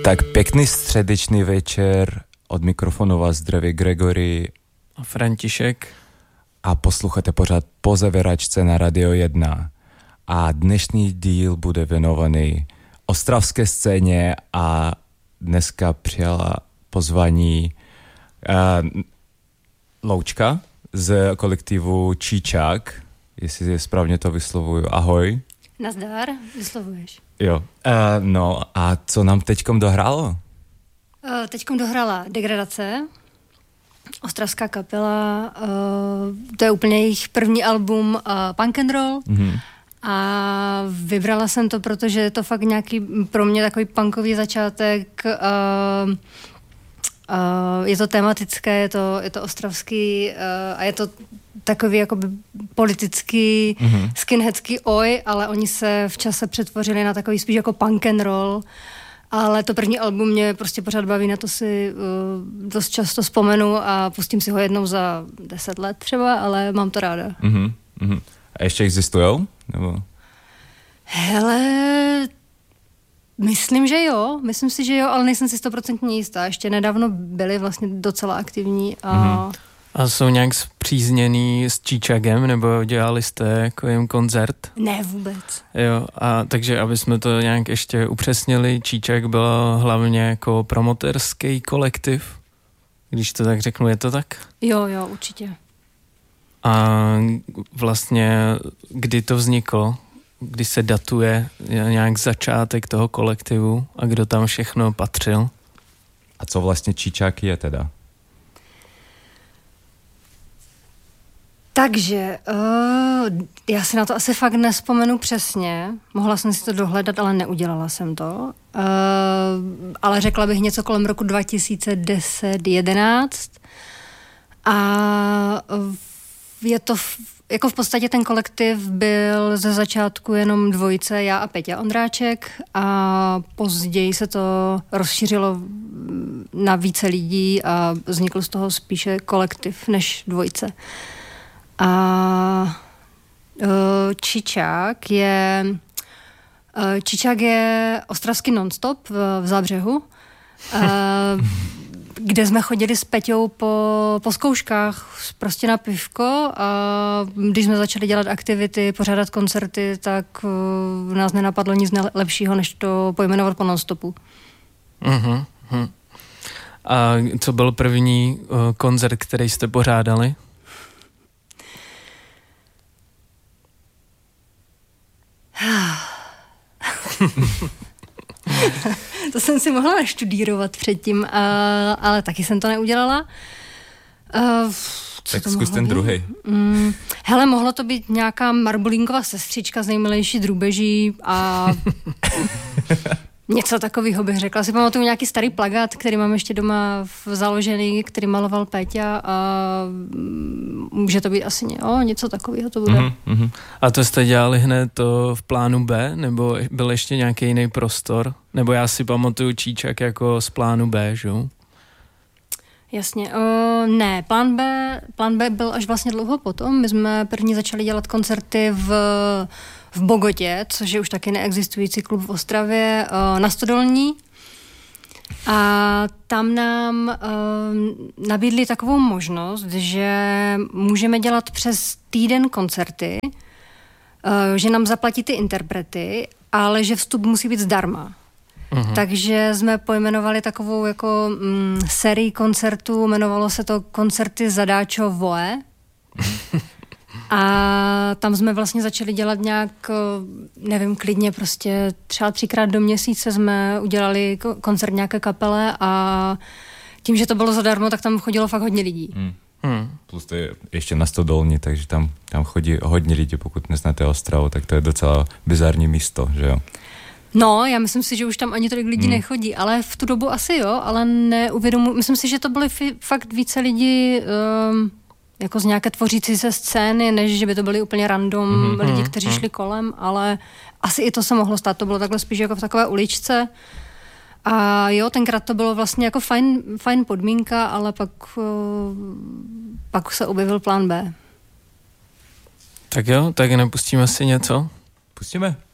Tak pěkný středečný večer, od mikrofonu vás zdraví Gregory a František a posloucháte pořád Po zavěračce na Radio 1. A dnešní díl bude věnovaný ostravské scéně a dneska přijala pozvání Loučka z kolektivu Číčák, jestli správně to vyslovuju. Ahoj. Nazdar, vyslovuješ. Jo. No a co nám teďkom dohrálo? Teďkom dohrála Degradace, ostravská kapela, to je úplně jejich první album Punk and Roll. Mm-hmm. A vybrala jsem to, protože je to fakt nějaký pro mě takový punkový začátek. Je to tematické, je to ostravský a je to takový jakoby politický, skinheadský oj, ale oni se v čase přetvořili na takový spíš jako punk and roll. Ale to první album mě prostě pořád baví, na to si dost často vzpomenu a pustím si ho jednou za 10 let třeba, ale mám to ráda. A ještě existujou? Nebo? Hele, myslím si, že jo, ale nejsem si 100% jistá. Ještě nedávno byli vlastně docela aktivní A jsou nějak spřízněný s Číčagem, nebo dělali jste jako jim koncert? Ne, vůbec. Jo, a takže aby jsme to nějak ještě upřesnili, Číčak byl hlavně jako promoterský kolektiv, když to tak řeknu, je to tak? Jo, určitě. A vlastně kdy to vzniklo? Kdy se datuje nějak začátek toho kolektivu a kdo tam všechno patřil? A co vlastně Číčák je teda? Takže, já si na to asi fakt nespomenu přesně. Mohla jsem si to dohledat, ale neudělala jsem to. Ale řekla bych něco kolem roku 2010-11. A je to, jako v podstatě ten kolektiv byl ze začátku jenom dvojice, já a Peťa Ondráček, a později se to rozšířilo na více lidí a vznikl z toho spíše kolektiv než dvojice. A Číčák je ostravský nonstop v Zábřehu, kde jsme chodili s Peťou po zkouškách prostě na pivko, a když jsme začali dělat aktivity, pořádat koncerty, tak nás nenapadlo nic lepšího, než to pojmenovat po nonstopu. Uh-huh. A co byl první koncert, který jste pořádali? To jsem si mohla naštudírovat předtím, ale taky jsem to neudělala. Tak zkus ten druhý. Hele, mohlo to být nějaká Marbulinková sestřička z Nejmilejší drůbeží a něco takového bych řekla. Si pamatuju nějaký starý plakát, který mám ještě doma založený, který maloval Péťa, a může to být asi něco takového to bude. A to jste dělali hned to v plánu B, nebo byl ještě nějaký jiný prostor? Nebo já si pamatuju Číčak jako z plánu B, že jo? Jasně, ne, plán B byl až vlastně dlouho potom. My jsme první začali dělat koncerty v Bogotě, což je už taky neexistující klub v Ostravě, na Stodolní. A tam nám nabídli takovou možnost, že můžeme dělat přes týden koncerty, že nám zaplatí ty interprety, ale že vstup musí být zdarma. Takže jsme pojmenovali takovou jako sérii koncertů, jmenovalo se to Koncerty Zadáčo Voe. A tam jsme vlastně začali dělat nějak, nevím, klidně prostě třeba 3krát do měsíce jsme udělali koncert nějaké kapele, a tím, že to bylo zadarmo, tak tam chodilo fakt hodně lidí. Plus to je ještě na Stodolní, takže tam chodí hodně lidí, pokud neznáte Ostravu, tak to je docela bizarní místo, že jo? No, já myslím si, že už tam ani tolik lidí nechodí, ale v tu dobu asi jo, ale neuvědomuji, myslím si, že to byly fakt více lidí jako z nějaké tvořící se scény, než že by to byly úplně random lidi, kteří šli kolem, ale asi i to se mohlo stát, to bylo takhle spíš jako v takové uličce. A jo, tenkrát to bylo vlastně jako fajn podmínka, ale pak se objevil plán B. Tak jo, tak nepustíme si něco? Pustíme.